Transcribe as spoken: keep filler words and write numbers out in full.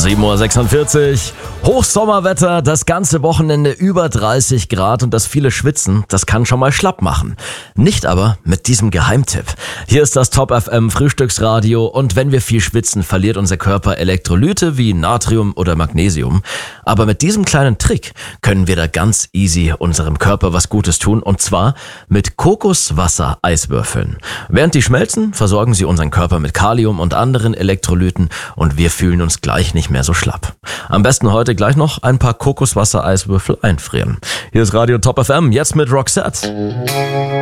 sieben Uhr sechsundvierzig. Hochsommerwetter, das ganze Wochenende über dreißig Grad und das viele Schwitzen, das kann schon mal schlapp machen. Nicht aber mit diesem Geheimtipp. Hier ist das Top F M Frühstücksradio und wenn wir viel schwitzen, verliert unser Körper Elektrolyte wie Natrium oder Magnesium. Aber mit diesem kleinen Trick können wir da ganz easy unserem Körper was Gutes tun und zwar mit Kokoswasser-Eiswürfeln. Während die schmelzen, versorgen sie unseren Körper mit Kalium und anderen Elektrolyten und wir fühlen uns gleich nicht mehr so schlapp. Am besten heute gleich noch ein paar Kokoswasser-Eiswürfel einfrieren. Hier ist Radio Top F M, jetzt mit Roxette.